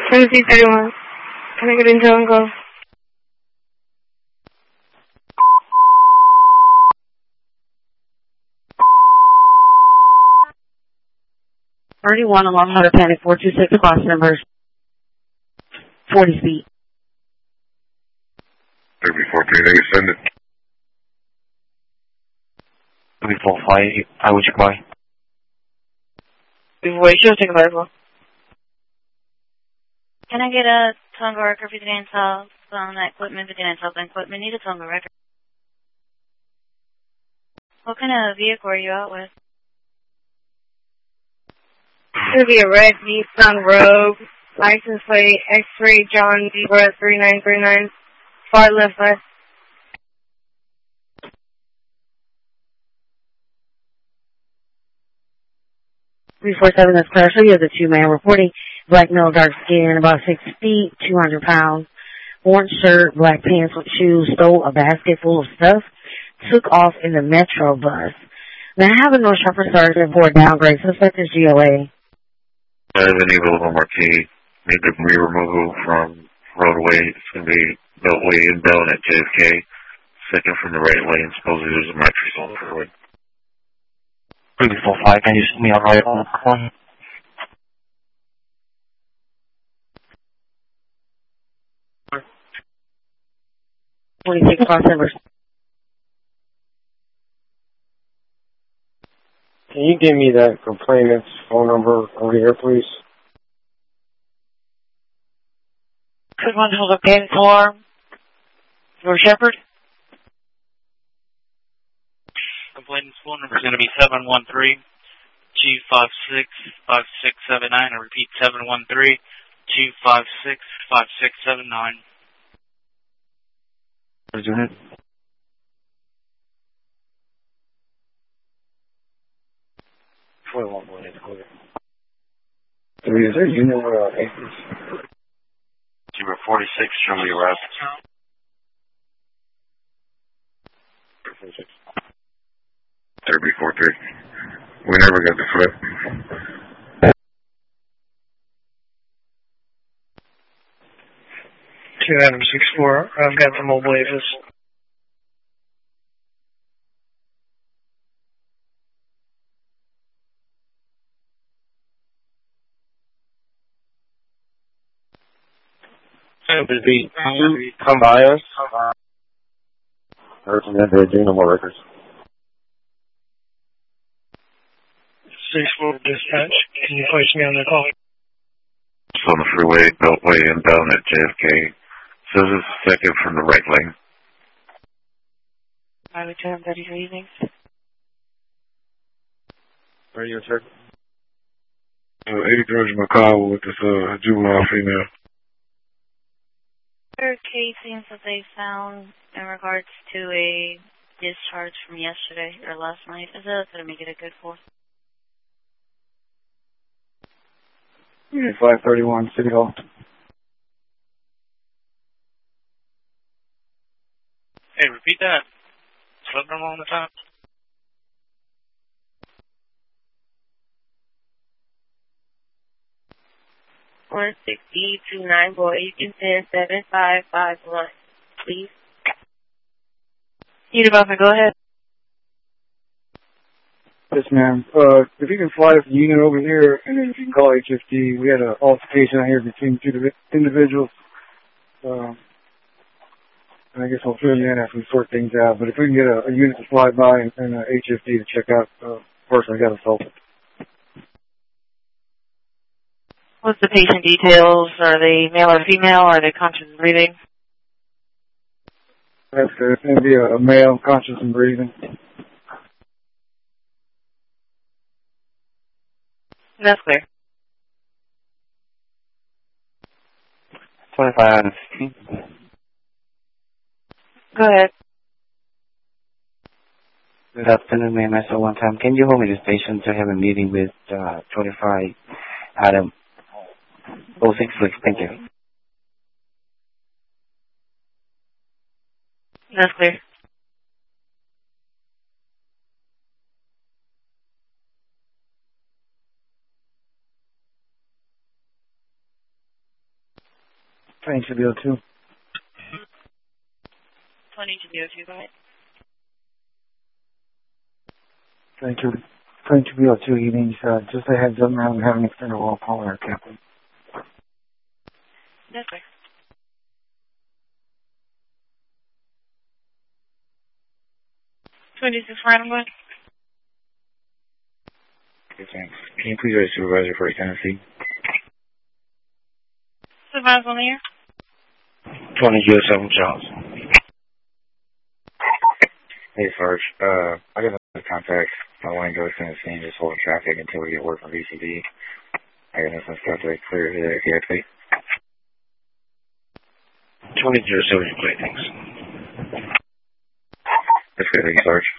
Tennessee 31. Can I get into and go? Alarm Hunter Panic 426 cross numbers 40 feet. 3438, send it. 345, I would require. Before you should take a medical. Can I get a Tonga record 59 South on that equipment, 59 South on equipment? Need a Tonga record. What kind of vehicle are you out with? It's going to be a red Nissan Rogue, license plate X-ray John Zebra 3939, far left side. 347, that's Crash. You have the two-man reporting. Black male, dark skin, about 6 feet, 200 pounds. Orange shirt, black pants with shoes, stole a basket full of stuff, took off in the Metro bus. Now, I have a North Sharper Sergeant for a downgrade. Suspect is GOA. An Eagle Marquis. Need debris removal from roadway. It's going to be beltway inbound at JFK. Second from the right lane. Supposedly there's a mattress on the freeway. 345, can you send me a right on the phone? cross numbers. Can you give me that complainant's phone number over here, please? Could one hold up Panic Alarm? Your Shepherd? Complainant's phone number is going to be 713-256-5679. I repeat, 713-256-5679. Where's your head? Is there a unit where Acres? Zebra 46, show me your left. 3438. We never got the flip. Two Adam 64. I've got the mobile Avis. Come by us. Heard from them they're doing no more records. 64 dispatch. Can you place me on the call? It's on the freeway, beltway inbound at JFK. Says it's second from the right lane. I would turn 33 evenings. Radio check. 8 George McCall with this juvenile female. There are casings that they found in regards to a discharge from yesterday or last night. Is that going to make it a good for? Unit 531, City Hall. Hey, repeat that. Slip them on the top. One 6029 boy, you can send 7551, please. Unit Buffett, go ahead. Yes, ma'am. If you can fly the unit over here, and then if you can call HFD, we had an altercation out here between two individuals. And I guess I'll fill you in after we sort things out. But if we can get a unit to fly by and HFD to check out the person that got assaulted. What's the patient details? Are they male or female? Are they conscious and breathing? That's good. It's going to be a male, conscious and breathing. That's clear. 25 out of 15. Go ahead. Good afternoon, ma'am. So one time, can you hold me the station to have a meeting with 25 Adam 066? Thank you. That's clear. 22B02. 22B02, go ahead. 22B02, he needs, just a heads up now, we have an extended wall caller, Captain. Yes, sir. Random, go ahead. Okay, thanks. Can you please write supervisor for Tennessee? Supervisor on the air? 2007 Charles. Hey, Sarge. I got another contact. I want to go to Tennessee and just hold traffic until we get word from VCD. I got some stuff to clear here. Okay. 2007, great, thanks. That's good, thank you, Sarge.